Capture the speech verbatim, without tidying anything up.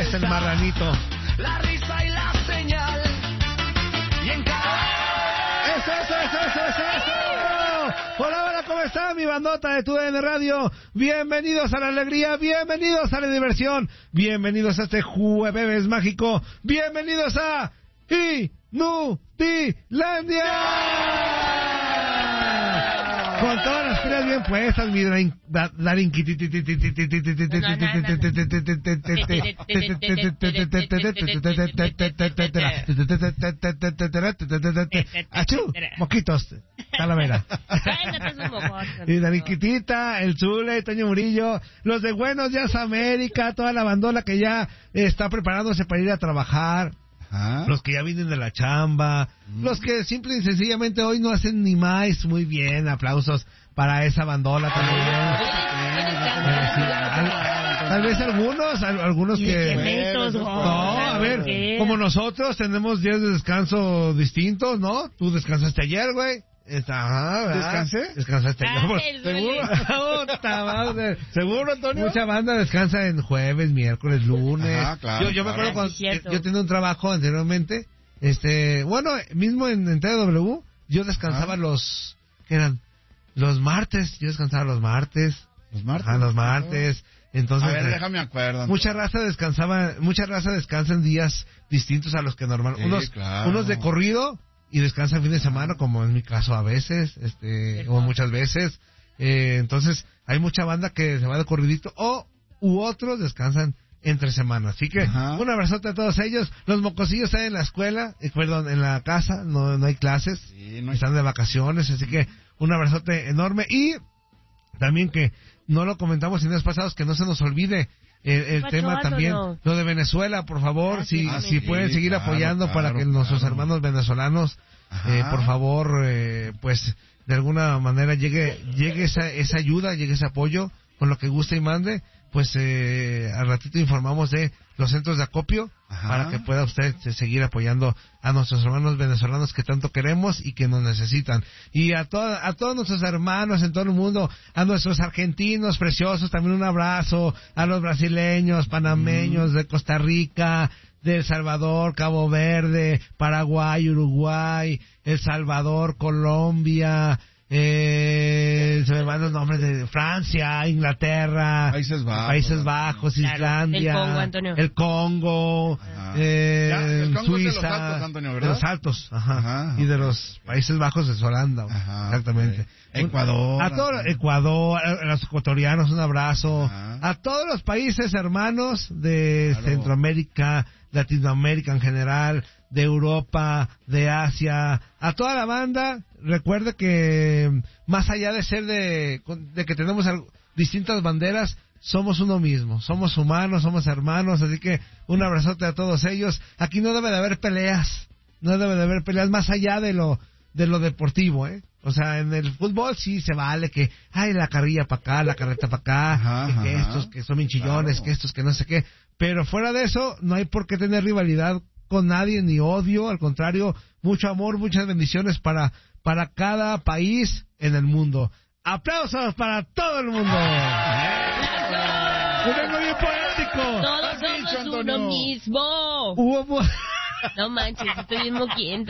es el marranito. La risa y la señal. Y en cada... ¡Eso, eso, eso, eso, eso, eso! Hola, hola, ¿cómo está mi bandota de Tu D N Radio? Bienvenidos a la alegría, bienvenidos a la diversión, bienvenidos a este jueves mágico, bienvenidos a Inutilandia. Con todas las pilas bien puestas, mi Darinqui. Achú, moquitos, Talavera. Y Darinquitita, el Zule, Toño Murillo, los de Buenos Días América, toda la bandola que ya está preparándose para ir a trabajar. ¿Ah? Los que ya vienen de la chamba, mm. los que simple y sencillamente hoy no hacen ni más, muy bien, aplausos para esa bandola también. Tal vez algunos, algunos que... No, a ver, como nosotros tenemos días de descanso distintos, ¿no? Tú descansaste ayer, güey. Está, ¿descansé? Descansaste ayer. ¿Seguro? ¿Seguro, Antonio? Mucha banda descansa en jueves, miércoles, lunes. Ajá, claro, yo, yo me acuerdo cuando yo, yo tenía un trabajo anteriormente, este, bueno, mismo en, en T W, yo descansaba Ajá. los, ¿qué eran? Los martes, yo descansaba los martes. ¿Los martes? Ajá, los martes. Entonces, a ver, déjame acuerdo. Mucha raza descansaba, mucha raza descansa en días distintos a los que normalmente. Sí, unos, claro. unos de corrido y descansan fin de semana, como en mi caso a veces, este, o muchas veces. Eh, entonces, hay mucha banda que se va de corridito, o u otros descansan entre semanas. Así que, Ajá. un abrazote a todos ellos. Los mocosillos están en la escuela, eh, perdón, en la casa, no, no hay clases, sí, no hay... están de vacaciones, así que un abrazote enorme. Y también que no lo comentamos en días pasados, que no se nos olvide el, el tema también, no? lo de Venezuela, por favor, ah, si, ah, si sí, pueden seguir claro, apoyando claro, para que claro. nuestros hermanos venezolanos, eh, por favor, eh, pues de alguna manera llegue llegue esa esa ayuda, llegue ese apoyo, con lo que guste y mande. Pues eh, al ratito informamos de los centros de acopio Ajá. para que pueda usted seguir apoyando a nuestros hermanos venezolanos que tanto queremos y que nos necesitan. Y a, to- a todos nuestros hermanos en todo el mundo, a nuestros argentinos preciosos, también un abrazo, a los brasileños, panameños, mm. de Costa Rica, de El Salvador, Cabo Verde, Paraguay, Uruguay, El Salvador, Colombia... Eh, se me van los nombres de Francia, Inglaterra, Países Bajos, Países Bajos claro, Islandia, el Congo, Antonio. el Congo, eh, ya, el Congo Suiza, es de los altos, Antonio, ¿verdad? de los altos, ajá, ajá y de okay. los Países Bajos es Holanda, ajá, exactamente. Okay. Ecuador, a todo Ecuador, a los ecuatorianos un abrazo, ajá. a todos los países hermanos de claro. Centroamérica, Latinoamérica en general, de Europa, de Asia, a toda la banda. Recuerde que más allá de ser de, de que tenemos distintas banderas, somos uno mismo, somos humanos, somos hermanos, así que un abrazote a todos ellos. Aquí no debe de haber peleas, no debe de haber peleas más allá de lo de lo deportivo, ¿eh? O sea, en el fútbol sí se vale que hay la carrilla para acá, la carreta para acá, ajá, que, que estos que son bien chillones, claro. que estos que no sé qué, pero fuera de eso no hay por qué tener rivalidad con nadie ni odio, al contrario, mucho amor, muchas bendiciones para para cada país en el mundo. ¡Aplausos para todo el mundo! ¡Yo vengo bien poético! Todos somos uno mismo. Hubo... No manches, estoy bien moquienta.